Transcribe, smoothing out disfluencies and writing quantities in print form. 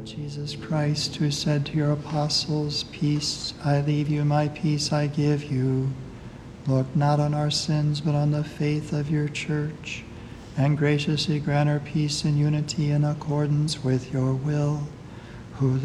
Jesus Christ, who said to your apostles, "Peace I leave you, my peace I give you," look not on our sins, but on the faith of your church, and graciously grant her peace and unity in accordance with your will, who